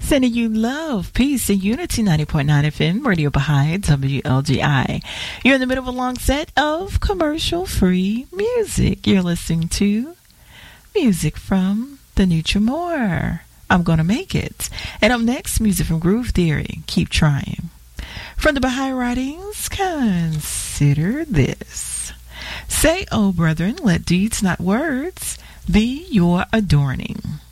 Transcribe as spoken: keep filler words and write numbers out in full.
Sending you love, peace, and unity. Ninety point nine F M, Radio Baha'i, W L G I. You're in the middle of a long set of commercial-free music. You're listening to music from the Nutrimore. I'm Gonna Make It. And up next, music from Groove Theory. Keep trying. From the Baha'i writings, consider this. Say, O brethren, let deeds, not words, be your adorning.